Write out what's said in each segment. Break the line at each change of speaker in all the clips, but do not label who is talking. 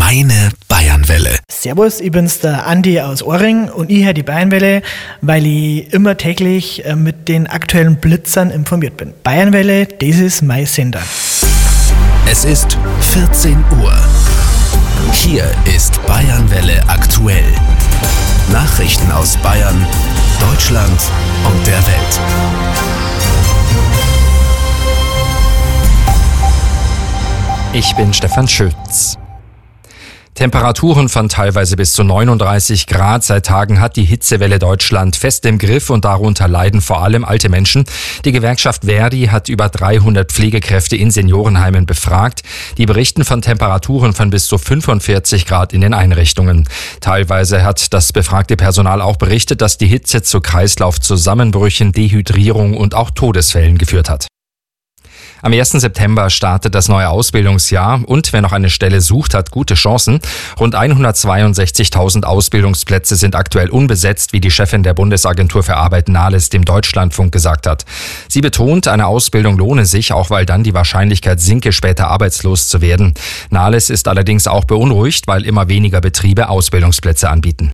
Deine Bayernwelle.
Servus, ich bin's der Andi aus Ohring und ich höre die Bayernwelle, weil ich immer täglich mit den aktuellen Blitzern informiert bin. Bayernwelle, das ist mein Sender.
Es ist 14 Uhr. Hier ist Bayernwelle aktuell. Nachrichten aus Bayern, Deutschland und der Welt.
Ich bin Stefan Schütz. Temperaturen von teilweise bis zu 39 Grad. Seit Tagen hat die Hitzewelle Deutschland fest im Griff und darunter leiden vor allem alte Menschen. Die Gewerkschaft Verdi hat über 300 Pflegekräfte in Seniorenheimen befragt. Die berichten von Temperaturen von bis zu 45 Grad in den Einrichtungen. Teilweise hat das befragte Personal auch berichtet, dass die Hitze zu Kreislaufzusammenbrüchen, Dehydrierung und auch Todesfällen geführt hat. Am 1. September startet das neue Ausbildungsjahr und wer noch eine Stelle sucht, hat gute Chancen. Rund 162.000 Ausbildungsplätze sind aktuell unbesetzt, wie die Chefin der Bundesagentur für Arbeit Nahles dem Deutschlandfunk gesagt hat. Sie betont, eine Ausbildung lohne sich, auch weil dann die Wahrscheinlichkeit sinke, später arbeitslos zu werden. Nahles ist allerdings auch beunruhigt, weil immer weniger Betriebe Ausbildungsplätze anbieten.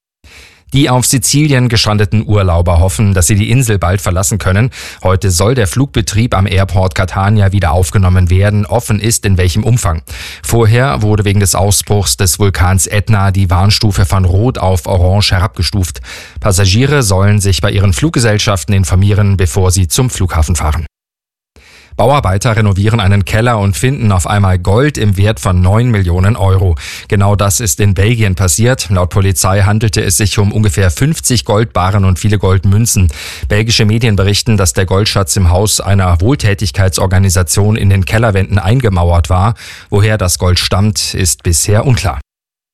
Die auf Sizilien gestrandeten Urlauber hoffen, dass sie die Insel bald verlassen können. Heute soll der Flugbetrieb am Airport Catania wieder aufgenommen werden. Offen ist, in welchem Umfang. Vorher wurde wegen des Ausbruchs des Vulkans Ätna die Warnstufe von Rot auf Orange herabgestuft. Passagiere sollen sich bei ihren Fluggesellschaften informieren, bevor sie zum Flughafen fahren. Bauarbeiter renovieren einen Keller und finden auf einmal Gold im Wert von 9 Millionen Euro. Genau das ist in Belgien passiert. Laut Polizei handelte es sich um ungefähr 50 Goldbarren und viele Goldmünzen. Belgische Medien berichten, dass der Goldschatz im Haus einer Wohltätigkeitsorganisation in den Kellerwänden eingemauert war. Woher das Gold stammt, ist bisher unklar.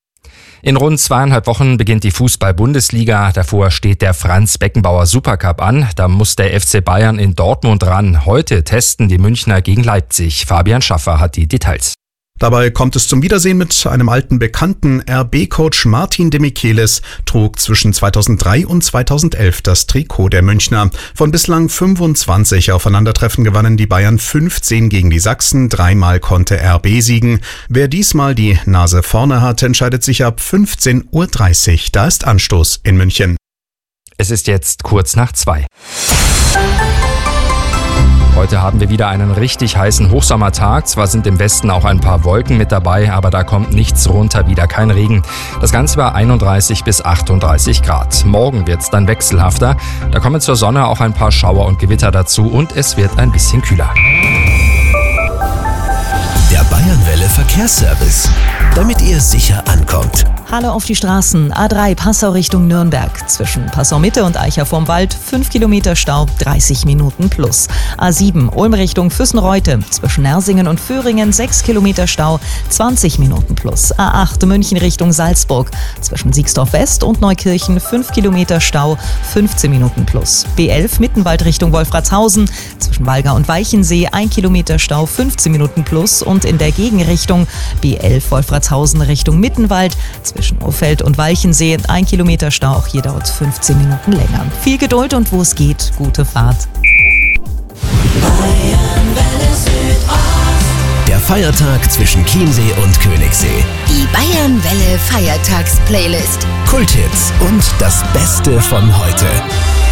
In rund 2,5 Wochen beginnt die Fußball-Bundesliga. Davor steht der Franz-Beckenbauer-Supercup an. Da muss der FC Bayern in Dortmund ran. Heute testen die Münchner gegen Leipzig. Fabian Schaffer hat die Details.
Dabei kommt es zum Wiedersehen mit einem alten Bekannten. RB-Coach Martin de Michelis trug zwischen 2003 und 2011 das Trikot der Münchner. Von bislang 25 Aufeinandertreffen gewannen die Bayern 15 gegen die Sachsen. 3-mal konnte RB siegen. Wer diesmal die Nase vorne hat, entscheidet sich ab 15:30 Uhr. Da ist Anstoß in München.
Es ist jetzt kurz nach 2. Heute haben wir wieder einen richtig heißen Hochsommertag. Zwar sind im Westen auch ein paar Wolken mit dabei, aber da kommt nichts runter, wieder kein Regen. Das Ganze war 31 bis 38 Grad. Morgen wird's dann wechselhafter. Da kommen zur Sonne auch ein paar Schauer und Gewitter dazu und es wird ein bisschen kühler.
Der Bayernwelle Verkehrsservice, damit ihr sicher ankommt.
Hallo auf die Straßen. A3 Passau Richtung Nürnberg. Zwischen Passau Mitte und Eicher vorm Wald 5 Kilometer Stau, 30 Minuten plus. A7 Ulm Richtung Füssenreute. Zwischen Nersingen und Föhringen 6 Kilometer Stau, 20 Minuten plus. A8 München Richtung Salzburg. Zwischen Siegsdorf West und Neukirchen 5 Kilometer Stau, 15 Minuten plus. B11 Mittenwald Richtung Wolfratshausen. Zwischen Walger und Weichensee 1 Kilometer Stau, 15 Minuten plus. Und in der Gegenrichtung B11 Wolfratshausen Richtung Mittenwald. Zwischen Urfeld und Walchensee 1 Kilometer Stau, auch hier dauert es 15 Minuten länger. Viel Geduld und wo es geht, gute Fahrt.
Der Feiertag zwischen Chiemsee und Königssee.
Die Bayernwelle Feiertagsplaylist.
Kulthits und das Beste von heute.